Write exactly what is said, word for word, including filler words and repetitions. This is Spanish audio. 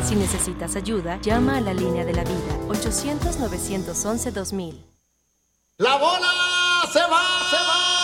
Si necesitas ayuda, llama a la línea de la vida, ochocientos, novecientos once, dos mil. ¡La bola se va! ¡Se va!